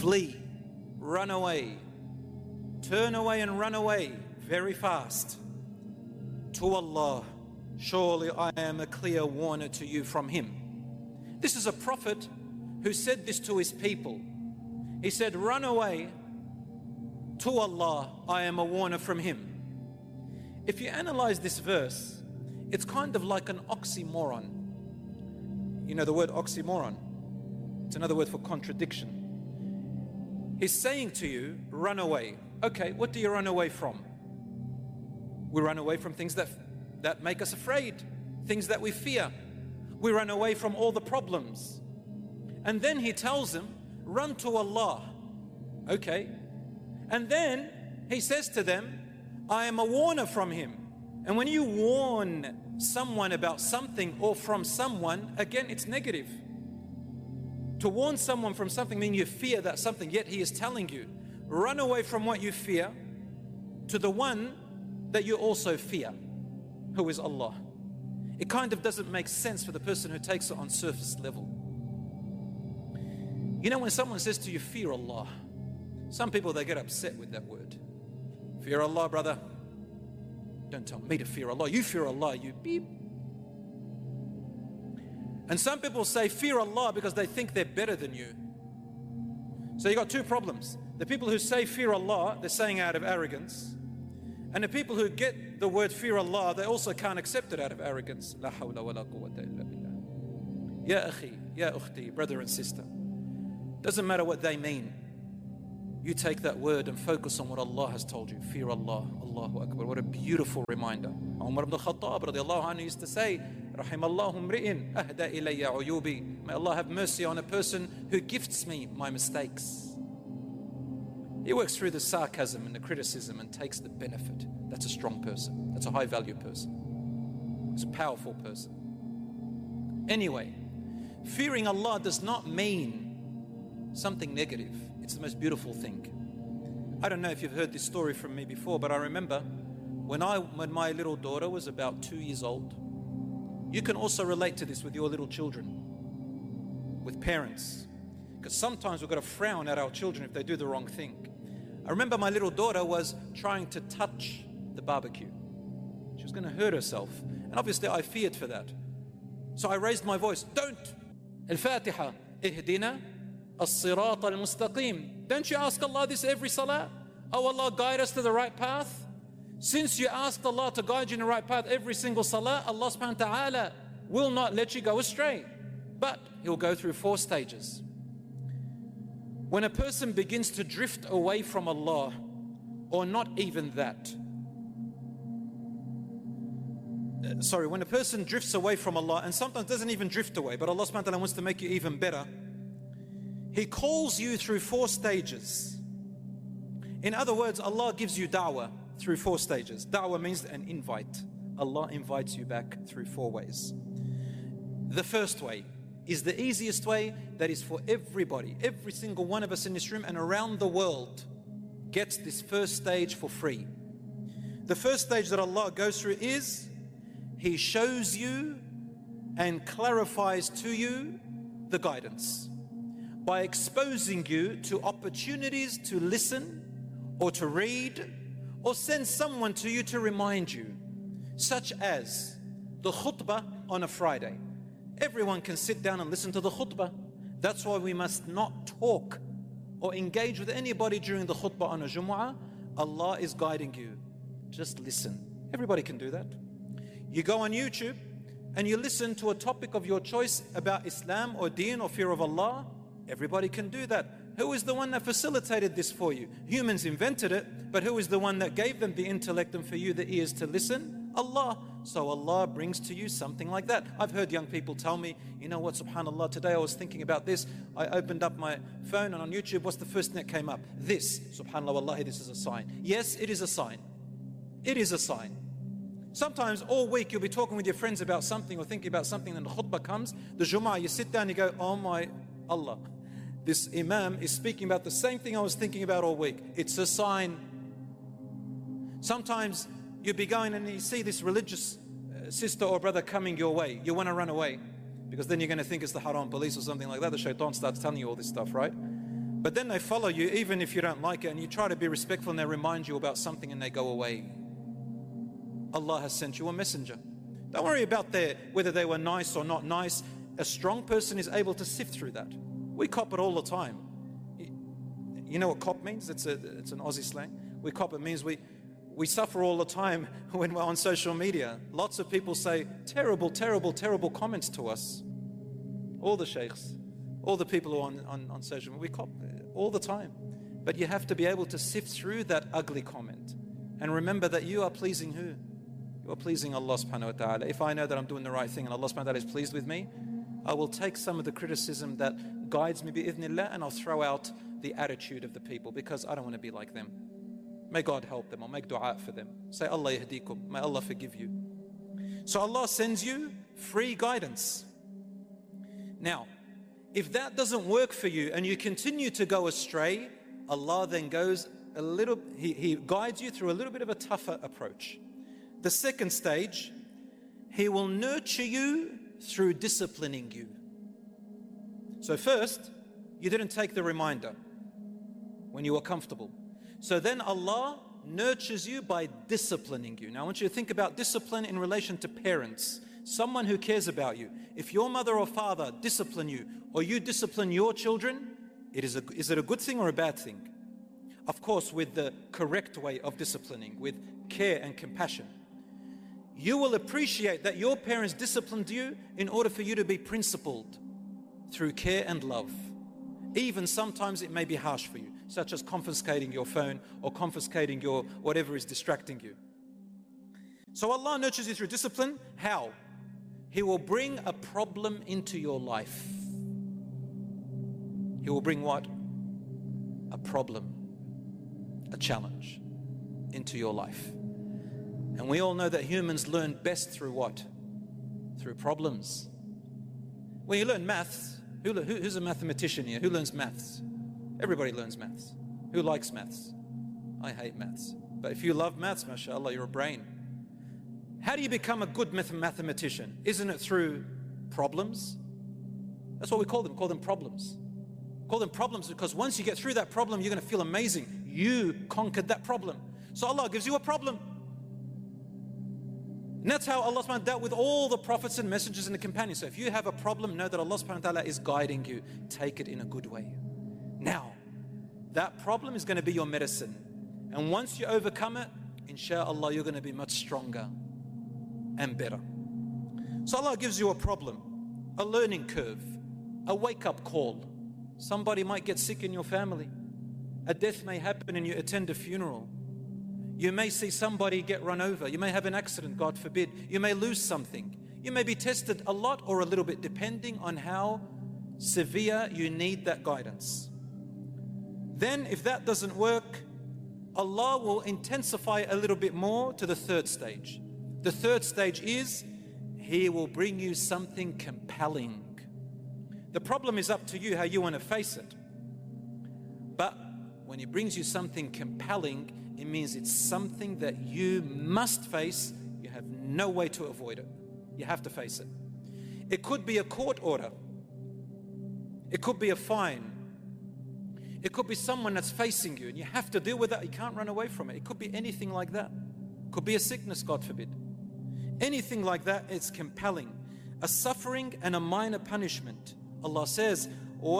flee, run away, turn away and run away very fast to Allah. Surely I am a clear warner to you from Him. This is a prophet who said this to his people. He said, run away to Allah, I am a warner from Him. If you analyze this verse, it's kind of like an oxymoron. You know the word oxymoron? It's another word for contradiction. He's saying to you, run away. Okay, what do you run away from? We run away from things that make us afraid, things that we fear. We run away from all the problems. And then he tells them, run to Allah. Okay. And then he says to them, I am a warner from Him. And when you warn someone about something or from someone, again, it's negative. To warn someone from something means you fear that something, yet He is telling you, run away from what you fear to the one that you also fear, who is Allah. It kind of doesn't make sense for the person who takes it on surface level. You know, when someone says to you, fear Allah, some people, they get upset with that word. Fear Allah, brother. Don't tell me to fear Allah. You fear Allah, you beep. And some people say fear Allah because they think they're better than you. So you got two problems. The people who say fear Allah, they're saying out of arrogance. And the people who get the word fear Allah, they also can't accept it out of arrogance. La hawla wa la quwwata illa billah. Ya akhi, ya ukhti, brother and sister. Doesn't matter what they mean. You take that word and focus on what Allah has told you. Fear Allah. Allahu Akbar. What a beautiful reminder. Umar ibn al-Khattab radiallahu anhu used to say, Rahimallahu mri'in ahda ilayya uyubi. May Allah have mercy on a person who gifts me my mistakes. He works through the sarcasm and the criticism and takes the benefit. That's a strong person. That's a high value person. It's a powerful person. Anyway, fearing Allah does not mean something negative. It's the most beautiful thing. I don't know if you've heard this story from me before, but I remember when my little daughter was about 2 years old. You can also relate to this with your little children, with parents, because sometimes we've got to frown at our children if they do the wrong thing. I remember my little daughter was trying to touch the barbecue. She was going to hurt herself, and obviously I feared for that. So I raised my voice, don't! Al-Fatiha, ihdina as-sirat al-mustaqim. Don't you ask Allah this every salah? Oh Allah, guide us to the right path. Since you asked Allah to guide you in the right path every single salah, Allah subhanahu wa ta'ala will not let you go astray. But He'll go through 4 stages. When a person begins to drift away from Allah, or not even that. When a person drifts away from Allah, and sometimes doesn't even drift away, but Allah subhanahu wa ta'ala wants to make you even better, He calls you through 4 stages. In other words, Allah gives you da'wah through 4 stages. Da'wah means an invite. Allah invites you back through 4 ways. The first way is the easiest way, that is for everybody. Every single one of us in this room and around the world gets this first stage for free. The first stage that Allah goes through is He shows you and clarifies to you the guidance by exposing you to opportunities to listen or to read or send someone to you to remind you, such as the khutbah on a Friday. Everyone can sit down and listen to the khutbah. That's why we must not talk or engage with anybody during the khutbah on a Jumu'ah. Allah is guiding you. Just listen. Everybody can do that. You go on YouTube and you listen to a topic of your choice about Islam or Deen or fear of Allah. Everybody can do that. Who is the one that facilitated this for you? Humans invented it, but who is the one that gave them the intellect and for you the ears to listen? Allah. So Allah brings to you something like that. I've heard young people tell me, you know what, subhanAllah, today I was thinking about this. I opened up my phone and on YouTube, what's the first thing that came up? This. SubhanAllah, wallahi, this is a sign. Yes, it is a sign. It is a sign. Sometimes all week you'll be talking with your friends about something or thinking about something, and the khutbah comes, the Jumu'ah, you sit down and you go, oh my Allah, this Imam is speaking about the same thing I was thinking about all week. It's a sign. Sometimes you'll be going and you see this religious sister or brother coming your way. You want to run away because then you're going to think it's the haram police or something like that. The shaitan starts telling you all this stuff, right? But then they follow you even if you don't like it, and you try to be respectful and they remind you about something and they go away. Allah has sent you a messenger. Don't worry about whether they were nice or not nice. A strong person is able to sift through that. We cop it all the time. You know what cop means? It's an Aussie slang. We cop it means we suffer all the time when we're on social media. Lots of people say terrible, terrible, terrible comments to us. All the sheikhs, all the people who are on social media, we cop all the time. But you have to be able to sift through that ugly comment and remember that you are pleasing who? You are pleasing Allah subhanahu wa ta'ala. If I know that I'm doing the right thing and Allah subhanahu wa ta'ala is pleased with me, I will take some of the criticism that guides me bi-idhnillah, and I'll throw out the attitude of the people, because I don't want to be like them. May God help them, or make dua for them. Say, Allah yahdikum, may Allah forgive you. So Allah sends you free guidance. Now, if that doesn't work for you and you continue to go astray, Allah then goes He guides you through a little bit of a tougher approach. The second stage, He will nurture you through disciplining you. So first, you didn't take the reminder when you were comfortable. So then Allah nurtures you by disciplining you. Now I want you to think about discipline in relation to parents, someone who cares about you. If your mother or father discipline you, or you discipline your children, is it a good thing or a bad thing? Of course, with the correct way of disciplining, with care and compassion. You will appreciate that your parents disciplined you in order for you to be principled through care and love. Even sometimes it may be harsh for you, such as confiscating your phone or confiscating your whatever is distracting you. So Allah nurtures you through discipline. How? He will bring a problem into your life. He will bring what? A problem, a challenge into your life. And we all know that humans learn best through what? Through problems. When you learn maths, who's a mathematician here? Who learns maths? Everybody learns maths. Who likes maths? I hate maths. But if you love maths, mashallah, you're a brain. How do you become a good mathematician? Isn't it through problems? That's what we call them problems. Call them problems because once you get through that problem, you're going to feel amazing. You conquered that problem. So Allah gives you a problem. And that's how Allah subhanahu wa ta'ala dealt with all the prophets and messengers and the companions. So if you have a problem, know that Allah subhanahu wa ta'ala is guiding you. Take it in a good way. Now, that problem is going to be your medicine. And once you overcome it, inshallah, you're going to be much stronger and better. So Allah gives you a problem, a learning curve, a wake-up call. Somebody might get sick in your family. A death may happen and you attend a funeral. You may see somebody get run over. You may have an accident, God forbid. You may lose something. You may be tested a lot or a little bit, depending on how severe you need that guidance. Then, if that doesn't work, Allah will intensify a little bit more to the third stage. The third stage is He will bring you something compelling. The problem is up to you how you want to face it. But when He brings you something compelling, it means it's something that you must face. You have no way to avoid it. You have to face it. It could be a court order. It could be a fine. It could be someone that's facing you and you have to deal with that. You can't run away from it. It could be anything like that. It could be a sickness, God forbid. Anything like that, it's compelling. A suffering and a minor punishment. Allah says,